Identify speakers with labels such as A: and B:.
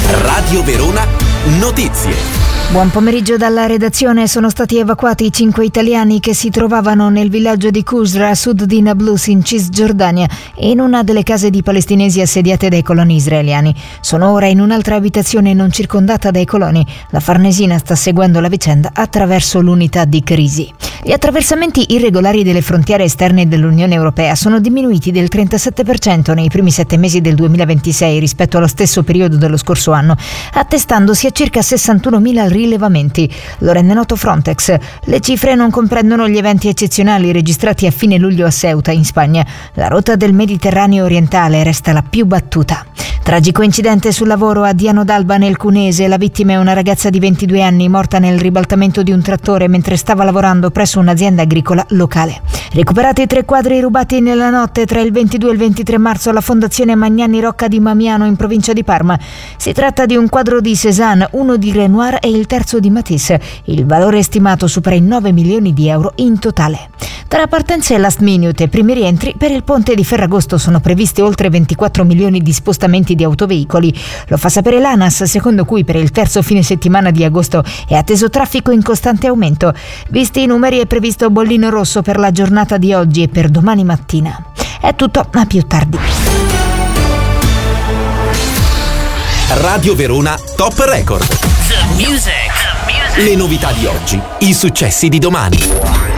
A: Radio Verona Notizie.
B: Buon pomeriggio dalla redazione. Sono stati evacuati 5 italiani che si trovavano nel villaggio di Qusra, a sud di Nablus, in Cisgiordania, in una delle case di palestinesi assediate dai coloni israeliani. Sono ora in un'altra abitazione non circondata dai coloni. La Farnesina sta seguendo la vicenda attraverso l'unità di crisi. Gli attraversamenti irregolari delle frontiere esterne dell'Unione Europea sono diminuiti del 37% nei primi 7 mesi del 2026 rispetto allo stesso periodo dello scorso anno, attestandosi a circa 61.000 rilevamenti. Lo rende noto Frontex. Le cifre non comprendono gli eventi eccezionali registrati a fine luglio a Ceuta, in Spagna. La rotta del Mediterraneo orientale resta la più battuta. Tragico incidente sul lavoro a Diano d'Alba nel Cunese. La vittima è una ragazza di 22 anni morta nel ribaltamento di un trattore mentre stava lavorando presso un'azienda agricola locale. Recuperati 3 quadri rubati nella notte tra il 22 e il 23 marzo alla Fondazione Magnani Rocca di Mamiano, in provincia di Parma. Si tratta di un quadro di Cézanne, uno di Renoir e il terzo di Matisse. Il valore stimato supera i 9 milioni di euro in totale. Tra partenze last minute e primi rientri, per il ponte di Ferragosto sono previsti oltre 24 milioni di spostamenti di autoveicoli. Lo fa sapere l'ANAS, secondo cui per il terzo fine settimana di agosto è atteso traffico in costante aumento. Visti i numeri è previsto bollino rosso per la giornata di oggi e per domani mattina. È tutto, a più tardi.
A: Radio Verona Top Record.
C: The music.
A: Le novità di oggi, i successi di domani.